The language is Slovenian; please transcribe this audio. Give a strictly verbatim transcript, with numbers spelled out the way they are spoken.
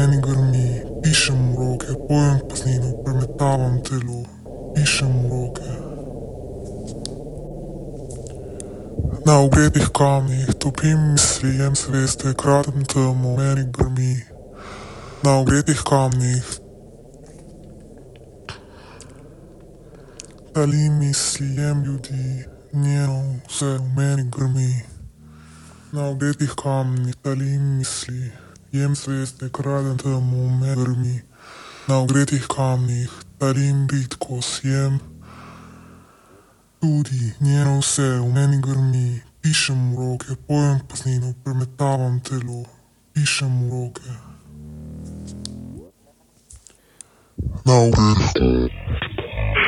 meni grmi, pišem v roke, pojem praznino, premetavam telo, pišem v roke. Na ogretih kamnih topim misli, jem zveste, kratem temo, meni grmi. Na ogretih kamnih talim misli, jem ljudi, njeno vse v meni grmi. Na ogretih kamnih talim misli, jem zveste, kratem temo, meni grmi. Na ogretih kamnih talim bridkost, jem tudi njeno vse v meni grmi. Pišem v roke, pojem praznino, premetavam telo, pišem v roke. Na ogretih